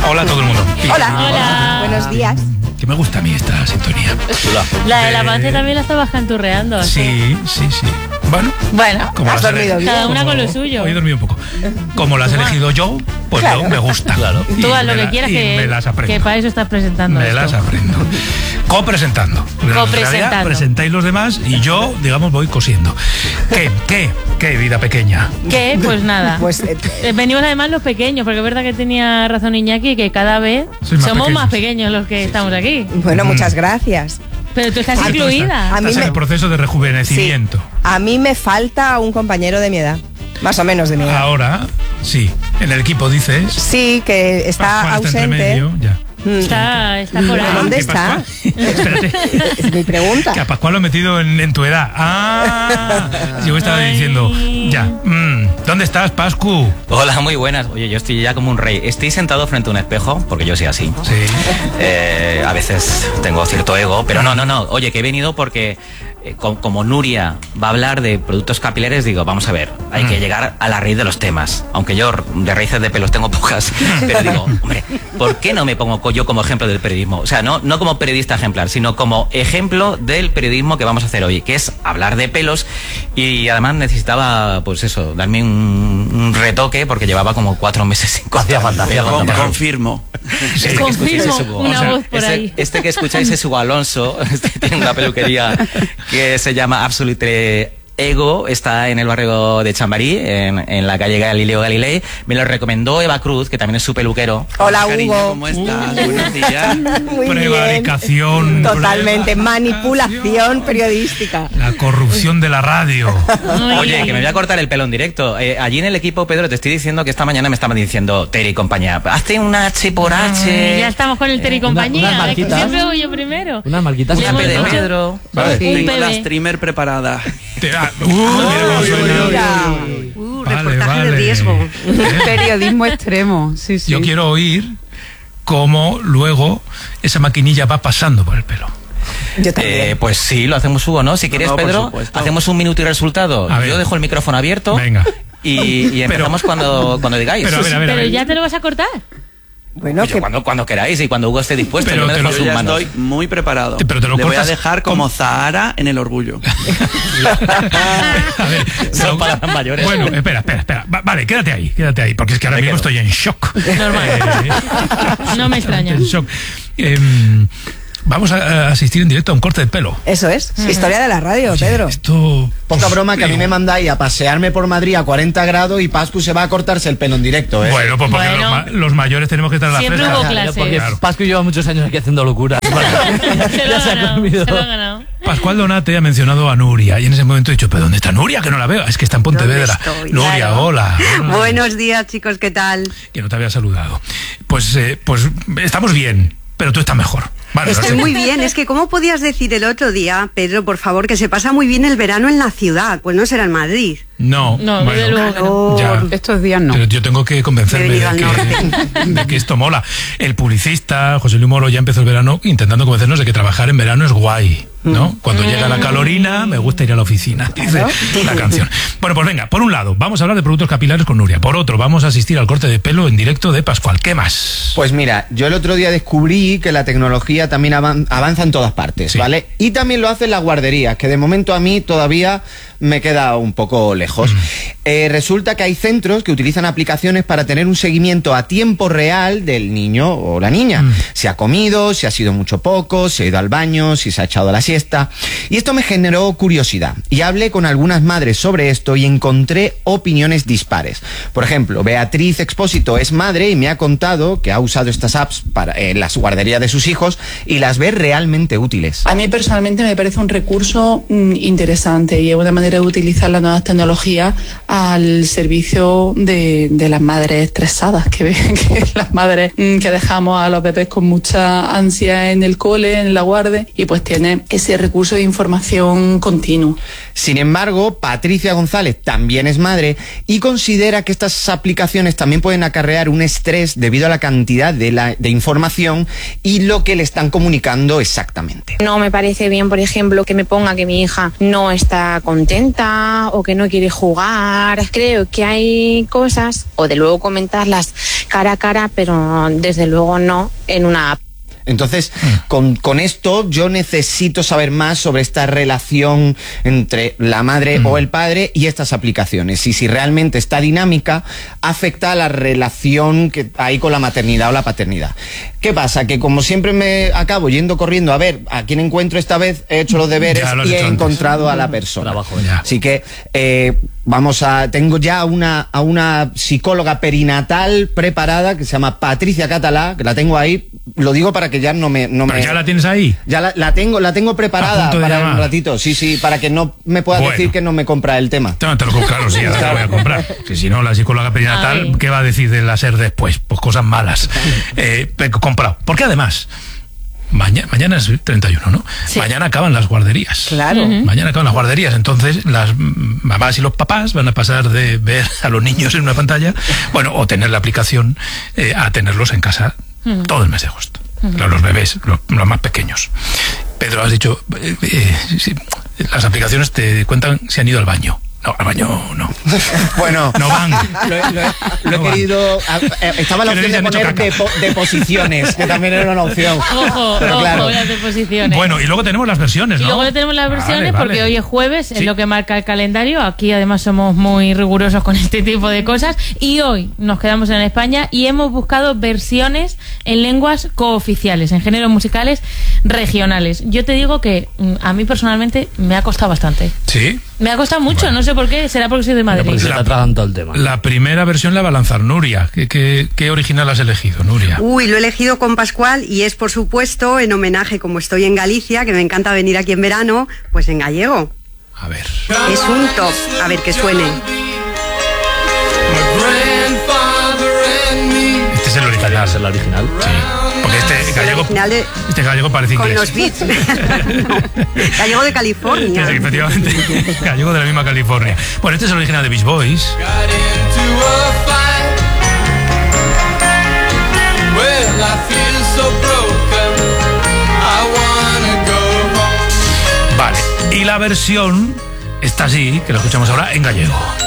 Hola a todo el mundo. Hola. Buenos días. Que me gusta a mí esta sintonía. La de la Pance también la estabas canturreando. Sí. Bueno, como has dormido bien. Cada una con lo suyo. Hoy he dormido un poco. Como las he elegido yo, pues claro. me gusta. Claro. Tú haz lo que quieras, que para eso estás presentando. Me las aprendo. Copresentando. Presentáis los demás y yo, digamos, voy cosiendo. ¿Qué vida pequeña? ¿Qué? Pues nada. Pues venimos además los pequeños, porque es verdad que tenía razón Iñaki, que cada vez somos más pequeños los que estamos aquí. Bueno, muchas gracias. Pero tú estás incluida. Estás en el proceso de rejuvenecimiento. Sí, a mí me falta un compañero de mi edad. Más o menos de mi edad. Ahora, sí. En el equipo dices. Sí, que está ausente. Ya. Está por ahí. ¿Dónde está? Espérate. Es mi pregunta. Que a Pascual lo he metido en tu edad. Yo estaba diciendo, ya. ¿Dónde estás, Pascu? Hola, muy buenas. Oye, yo estoy ya como un rey. Estoy sentado frente a un espejo, porque yo soy así. Sí. A veces tengo cierto ego, pero no. Oye, que he venido porque como Nuria va a hablar de productos capilares, digo, vamos a ver, hay que llegar a la raíz de los temas. Aunque yo de raíces de pelos tengo pocas, pero digo, hombre, ¿por qué no me pongo yo como ejemplo del periodismo? O sea, no como periodista ejemplar, sino como ejemplo del periodismo que vamos a hacer hoy, que es hablar de pelos. Y además necesitaba, pues eso, darme un retoque, porque llevaba como 4 meses sin hacía falta. Confirmo. Confirmo una voz por ahí. Este que escucháis es Hugo Alonso, tiene una peluquería que se llama Absolute Ego, está en el barrio de Chamberí, en la calle Galileo Galilei. Me lo recomendó Eva Cruz, que también es su peluquero. Hola, cariño, Hugo. ¿cómo estás? Buenos días. Muy Prevaricación. bien. Totalmente. Manipulación periodística. La corrupción de la radio. Oye, que me voy a cortar el pelo en directo. Allí en el equipo, Pedro, te estoy diciendo que esta mañana me estaban diciendo Terry y compañía, hazte una H por H. Ya estamos con el Terry y compañía. Unas marquitas. Siempre voy yo primero. Unas marquitas. Una P de Pedro. Vale. Tengo la streamer preparada. Reportaje de riesgo. Periodismo extremo. Sí. Yo quiero oír cómo luego esa maquinilla va pasando por el pelo. Yo también. Pues sí, lo hacemos, Hugo, ¿no? Si quieres, por Pedro, supuesto. hacemos un minuto y resultado. A ver. Yo dejo el micrófono abierto. Venga. Y empezamos cuando digáis. Pero a ver. Pero ya te lo vas a cortar. Bueno, Oye, cuando queráis y cuando Hugo esté dispuesto, Pero yo me te dejo lo- en Yo sus ya manos. estoy muy preparado. Pero te lo Le voy a cortas dejar como Zahara en el orgullo. A ver, Son palabras mayores. Bueno, espera. Vale, quédate ahí, porque es que ahora mismo estoy en shock. Normal. No me extraña. En shock. Vamos a asistir en directo a un corte de pelo. eso es. Historia de la radio, Oye, Pedro. Esto... Poca broma que a mí me mandáis a pasearme por Madrid a 40 grados y Pascu se va a cortarse el pelo en directo, ¿eh? Bueno, pues porque Bueno. los mayores tenemos que estar en la Siempre fresca. hubo clase. Porque Claro. Pascu lleva muchos años aquí haciendo locuras. Se lo Ya ha se ha ganado. comido. Se lo ha ganado. Pascual Donate ha mencionado a Nuria y en ese momento he dicho, ¿pero dónde está Nuria? Que no la veo. Es que está en Pontevedra. ¿Dónde estoy? Nuria, Claro. hola. Buenos días, chicos, ¿qué tal? Que no te había saludado. Pues estamos bien, pero tú estás mejor. Vale, Estoy no sé. muy bien, es que ¿cómo podías decir el otro día, Pedro, por favor, que se pasa muy bien el verano en la ciudad? Pues no será en Madrid. No, No, desde luego que no. ya. Estos días no. Pero yo tengo que convencerme He venido al de que esto mola. El publicista, José Luis Moro, ya empezó el verano intentando convencernos de que trabajar en verano es guay, ¿no? Cuando llega la calorina, me gusta ir a la oficina, dice la canción. Bueno, pues venga, por un lado, vamos a hablar de productos capilares con Nuria. Por otro, vamos a asistir al corte de pelo en directo de Pascual. ¿Qué más? Pues mira, yo el otro día descubrí que la tecnología también avanza en todas partes, Sí. ¿vale? Y también lo hacen las guarderías, que de momento a mí todavía me queda un poco lejos. Resulta que hay centros que utilizan aplicaciones para tener un seguimiento a tiempo real del niño o la niña. Si ha comido, si ha sido mucho poco, si ha ido al baño, si se ha echado la siesta. Y esto me generó curiosidad. Y hablé con algunas madres sobre esto y encontré opiniones dispares. Por ejemplo, Beatriz Expósito es madre y me ha contado que ha usado estas apps en las guarderías de sus hijos y las ve realmente útiles. A mí personalmente me parece un recurso interesante y es una manera de utilizar las nuevas tecnologías al servicio de las madres estresadas, que las madres que dejamos a los bebés con mucha ansia en el cole, en la guardia, y pues tiene ese ese recurso de información continuo. Sin embargo, Patricia González también es madre y considera que estas aplicaciones también pueden acarrear un estrés debido a la cantidad de información y lo que le están comunicando exactamente. No me parece bien, por ejemplo, que me ponga que mi hija no está contenta o que no quiere jugar. Creo que hay cosas, o de luego comentarlas cara a cara, pero desde luego no en una app. Entonces, con esto yo necesito saber más sobre esta relación entre la madre o el padre y estas aplicaciones. Y si realmente esta dinámica afecta a la relación que hay con la maternidad o la paternidad. ¿Qué pasa? Que como siempre me acabo yendo corriendo a ver a quién encuentro esta vez, he hecho los deberes y he encontrado a la persona. Así que tengo ya a una psicóloga perinatal preparada que se llama Patricia Català, que la tengo ahí. Lo digo para que ya no me... ¿Pero ya la tienes ahí? Ya la tengo preparada para un ratito, sí, para que no me pueda decir que no me compra el tema. Claro, sí, ya te lo voy a comprar. Si no, la psicóloga perinatal, ¿qué va a decir de la SER después? Pues cosas malas. Comprado. Porque además... Mañana es 31, ¿no? Sí. Mañana acaban las guarderías. Claro. Mañana acaban las guarderías. Entonces, las mamás y los papás van a pasar de ver a los niños en una pantalla, o tener la aplicación, a tenerlos en casa todo el mes de agosto. Los bebés, los más pequeños. Pedro, has dicho, las aplicaciones te cuentan si han ido al baño. No, al baño no. Bueno, no van. Lo he querido. Estaba la opción de poner deposiciones, que también era una opción. Ojo, claro. Las deposiciones. Bueno, y luego tenemos las versiones, ¿no? Y luego tenemos las versiones porque hoy es jueves, es lo que marca el calendario. Aquí además somos muy rigurosos con este tipo de cosas. Y hoy nos quedamos en España y hemos buscado versiones en lenguas cooficiales, en géneros musicales regionales. Yo te digo que a mí personalmente me ha costado bastante. ¿Sí? Me ha costado mucho, no sé por qué, será porque soy de Madrid. Porque se te atraganta el tema. La primera versión la va a lanzar Nuria. ¿Qué original has elegido, Nuria? Lo he elegido con Pascual y es, por supuesto, en homenaje, como estoy en Galicia, que me encanta venir aquí en verano, pues en gallego. A ver. Es un top. A ver, que suene. Este es el original. ¿Es el original? Sí. Porque este gallego parece inglés. Con los beats. No, gallego de California. Sí, efectivamente. Gallego de la misma California. Bueno, este es el original de Beach Boys. Vale. Y la versión está así, que lo escuchamos ahora en gallego.